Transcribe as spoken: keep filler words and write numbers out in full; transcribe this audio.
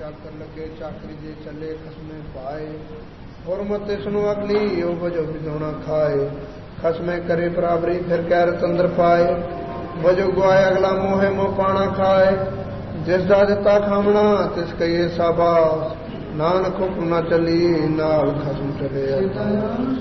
चाकर लगे चाकरी जे चले खसमे पाए और मत सुनो अगली यो बजो बिजोना खाए खसमे करे बराबरी फिर कैर तंद्र पाए बजो गुआए अगला मोहे मोह पाना खाए जिस दा दिता खावना तिस कहिए साबास नानक हुक्म न चली नाल खसम चले।